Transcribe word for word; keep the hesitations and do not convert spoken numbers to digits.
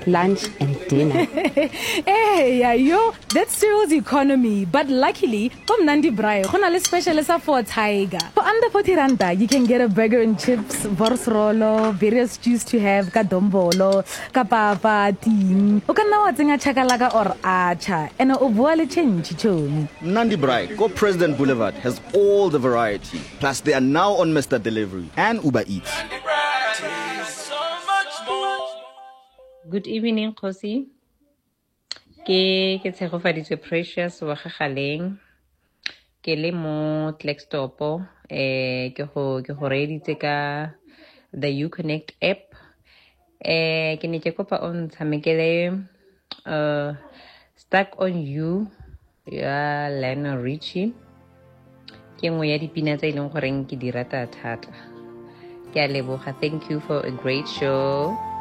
lunch and dinner. Hey, yeah, yo, that's Cyril's economy. But luckily, from Nandi Braai, we have a special for Tiger. For under forty randa, you can get a burger and chips, vors rolo, various stews to have, kadombolo, kapapa, ting. You can now think a chakalaka or acha, and a ovuale change chomi. Nandi Braai, Go President Boulevard, has all the variety. Plus, they are now on Mister Delivery and Uber Eats. Good evening, Kosi. Ke ke tshegofaditswe Precious wa gagaleng. Ke le mo Klextopo eh ke go ke go reeditse ka the Uconnect app. Eh ke ne ke kopa on tshamekele uh Stuck on You ya Lionel Richie. Ke nngwe ya dipina tse e leng goreng ke di rata thata. Ke a leboga. Thank you for a great show.